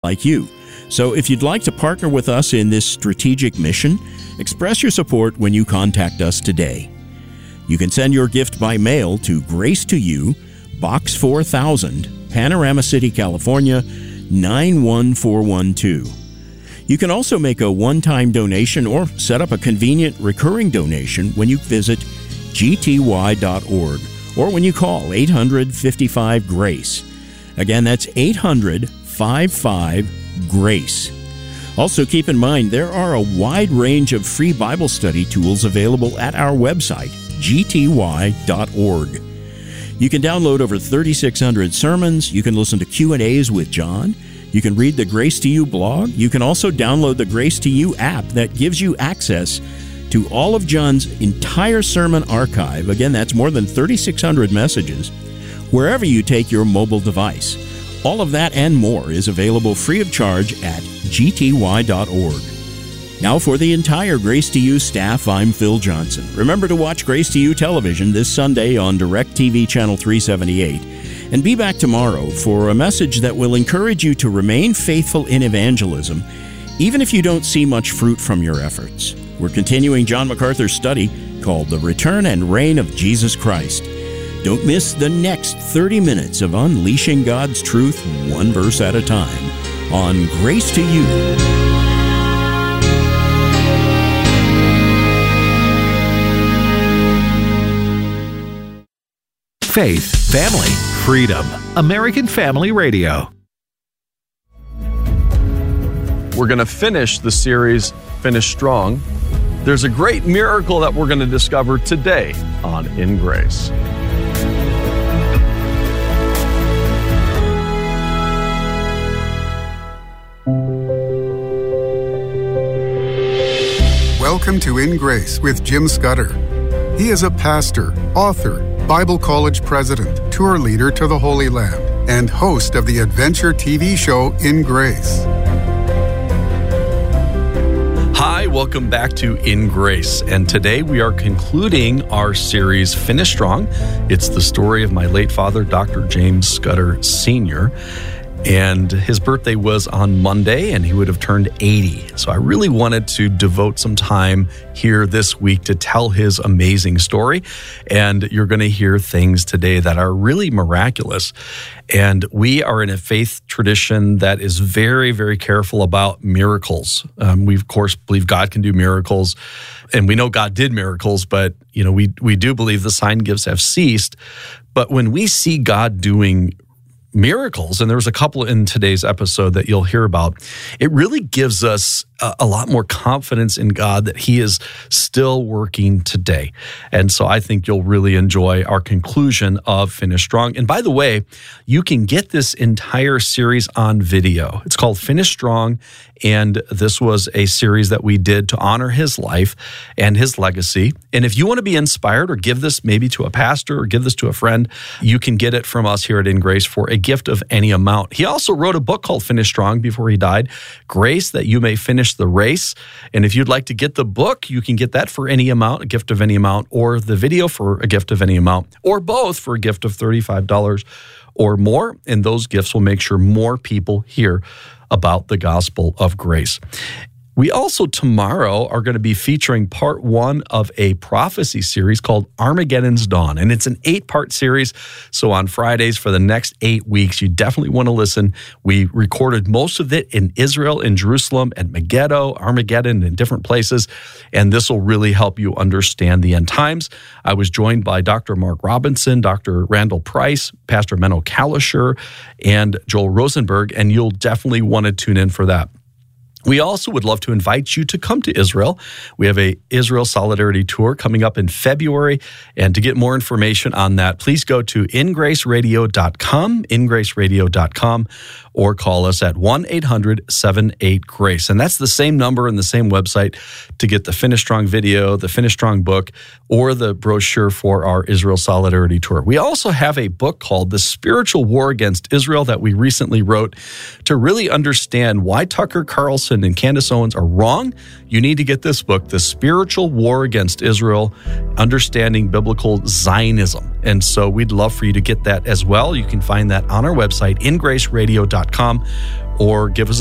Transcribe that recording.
like you. So if you'd like to partner with us in this strategic mission, express your support when you contact us today. You can send your gift by mail to Grace to You, Box 4000, Panorama City, California, 91412. You can also make a one-time donation or set up a convenient recurring donation when you visit gty.org or when you call 800-55-GRACE. Again, that's 800-55-GRACE. Also, keep in mind there are a wide range of free Bible study tools available at our website, gty.org. You can download over 3,600 sermons. You can listen to Q&As with John. You can read the Grace to You blog. You can also download the Grace to You app that gives you access to all of John's entire sermon archive. Again, that's more than 3,600 messages, wherever you take your mobile device. All of that and more is available free of charge at gty.org. Now for the entire Grace to You staff, I'm Phil Johnson. Remember to watch Grace to You television this Sunday on DirecTV Channel 378. And be back tomorrow for a message that will encourage you to remain faithful in evangelism, even if you don't see much fruit from your efforts. We're continuing John MacArthur's study called The Return and Reign of Jesus Christ. Don't miss the next 30 minutes of unleashing God's truth one verse at a time on Grace to You. Faith, family, freedom. American Family Radio. We're going to finish the series, Finish Strong. There's a great miracle that we're going to discover today on In Grace. Welcome to In Grace with Jim Scudder. He is a pastor, author, Bible College president, tour leader to the Holy Land, and host of the adventure TV show In Grace. Hi, welcome back to In Grace. And today we are concluding our series, Finish Strong. It's the story of my late father, Dr. James Scudder Sr., and his birthday was on Monday, and he would have turned 80. So I really wanted to devote some time here this week to tell his amazing story. And you're going to hear things today that are really miraculous. And we are in a faith tradition that is very, very careful about miracles. We, of course, believe God can do miracles. And we know God did miracles, but we do believe the sign gifts have ceased. But when we see God doing miracles, and there was a couple in today's episode that you'll hear about, it really gives us a lot more confidence in God that He is still working today. And so I think you'll really enjoy our conclusion of Finish Strong. And by the way, you can get this entire series on video. It's called Finish Strong, and this was a series that we did to honor his life and his legacy. And if you want to be inspired or give this maybe to a pastor or give this to a friend, you can get it from us here at In Grace for a gift of any amount. He also wrote a book called Finish Strong before he died, Grace That You May Finish the Race. And if you'd like to get the book, you can get that for any amount, a gift of any amount, or the video for a gift of any amount, or both for a gift of $35 or more. And those gifts will make sure more people hear about the gospel of grace. We also tomorrow are going to be featuring part 1 of a prophecy series called Armageddon's Dawn. And it's an 8-part series. So on Fridays for the next 8 weeks, you definitely want to listen. We recorded most of it in Israel, in Jerusalem, at Megiddo, Armageddon, in different places. And this will really help you understand the end times. I was joined by Dr. Mark Robinson, Dr. Randall Price, Pastor Menno Kalisher, and Joel Rosenberg. And you'll definitely want to tune in for that. We also would love to invite you to come to Israel. We have a Israel Solidarity Tour coming up in February. And to get more information on that, please go to ingraceradio.com, ingraceradio.com, or call us at 1-800-78-GRACE. And that's the same number and the same website to get the Finish Strong video, the Finish Strong book, or the brochure for our Israel Solidarity Tour. We also have a book called The Spiritual War Against Israel that we recently wrote to really understand why Tucker Carlson and Candace Owens are wrong. You need to get this book, The Spiritual War Against Israel, Understanding Biblical Zionism. And so we'd love for you to get that as well. You can find that on our website, ingraceradio.com, or give us